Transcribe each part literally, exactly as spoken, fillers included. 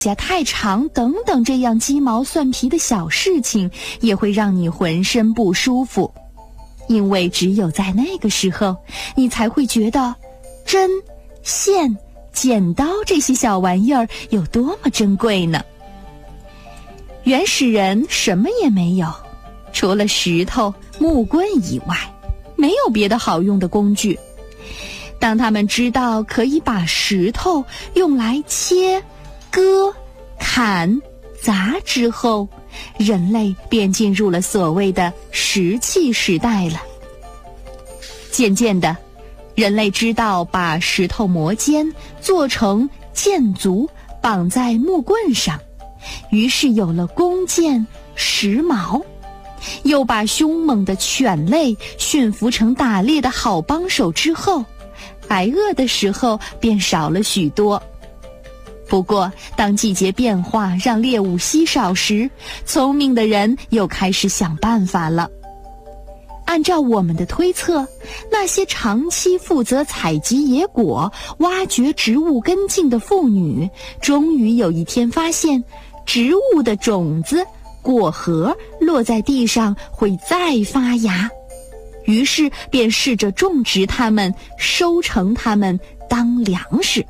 甲太长等等这样鸡毛蒜皮的小事情也会让你浑身不舒服，因为只有在那个时候，你才会觉得针、线、剪刀这些小玩意儿有多么珍贵呢。原始人什么也没有，除了石头、木棍以外，没有别的好用的工具。当他们知道可以把石头用来切、割、砍、砸之后，人类便进入了所谓的石器时代了。渐渐的，人类知道把石头磨尖，做成箭足，绑在木棍上，于是有了弓箭、石矛。又把凶猛的犬类驯服成打猎的好帮手之后，挨饿的时候便少了许多。不过当季节变化让猎物稀少时，聪明的人又开始想办法了。按照我们的推测，那些长期负责采集野果、挖掘植物根茎的妇女，终于有一天发现植物的种子、果核落在地上会再发芽，于是便试着种植它们，收成它们当粮食。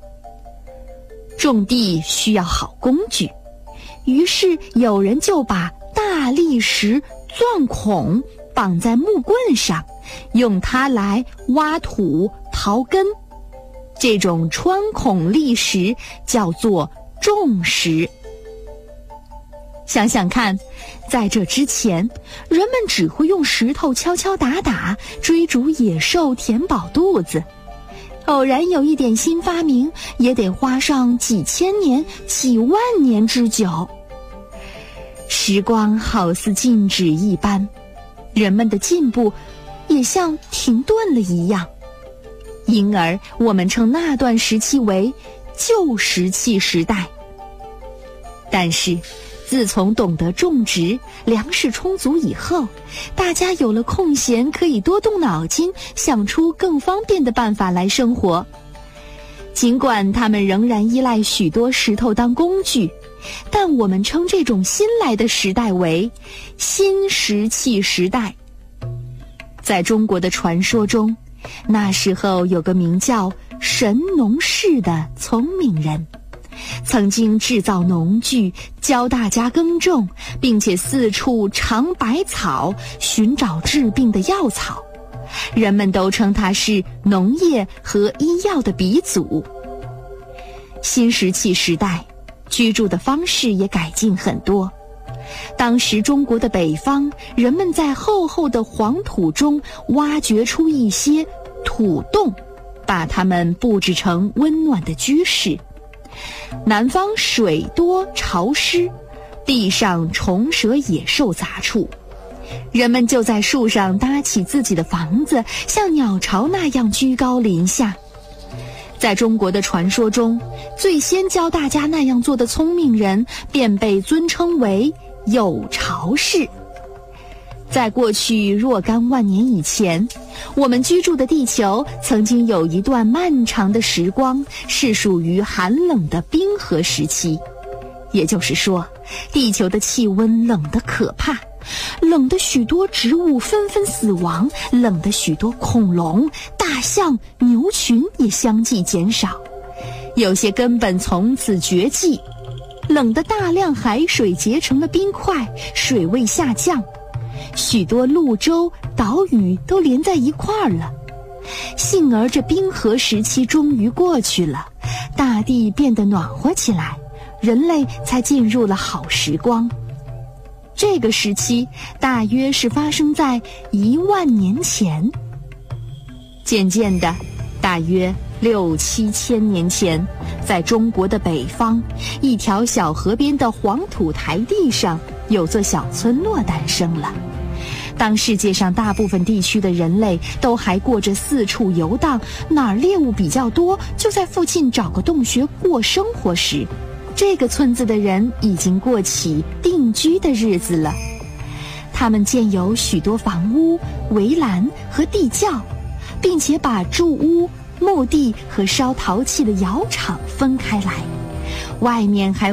种地需要好工具，于是有人就把大砾石钻孔绑在木棍上，用它来挖土刨根。这种穿孔砾石叫做种石。想想看，在这之前，人们只会用石头敲敲打打，追逐野兽，填饱肚子。偶然有一点新发明，也得花上几千年、几万年之久。时光好似静止一般，人们的进步也像停顿了一样，因而我们称那段时期为旧石器时代。但是自从懂得种植、粮食充足以后，大家有了空闲，可以多动脑筋，想出更方便的办法来生活。尽管他们仍然依赖许多石头当工具，但我们称这种新来的时代为新石器时代。在中国的传说中，那时候有个名叫神农氏的聪明人，曾经制造农具，教大家耕种，并且四处尝百草，寻找治病的药草。人们都称他是农业和医药的鼻祖。新石器时代，居住的方式也改进很多。当时中国的北方，人们在厚厚的黄土中挖掘出一些土洞，把它们布置成温暖的居室。南方水多潮湿，地上虫蛇野兽杂处，人们就在树上搭起自己的房子，像鸟巢那样居高临下。在中国的传说中，最先教大家那样做的聪明人便被尊称为有巢氏。在过去若干万年以前，我们居住的地球曾经有一段漫长的时光是属于寒冷的冰河时期，也就是说，地球的气温冷得可怕，冷得许多植物纷纷死亡，冷得许多恐龙、大象、牛群也相继减少，有些根本从此绝迹，冷得大量海水结成了冰块，水位下降，许多陆洲、岛屿都连在一块儿了。幸而这冰河时期终于过去了，大地变得暖和起来，人类才进入了好时光。这个时期大约是发生在一万年前。渐渐的，大约六七千年前，在中国的北方，一条小河边的黄土台地上，有座小村落诞生了。当世界上大部分地区的人类都还过着四处游荡，哪儿猎物比较多，就在附近找个洞穴过生活时，这个村子的人已经过起定居的日子了。他们建有许多房屋、围栏和地窖，并且把住屋、墓地和烧陶器的窑厂分开来。 外面还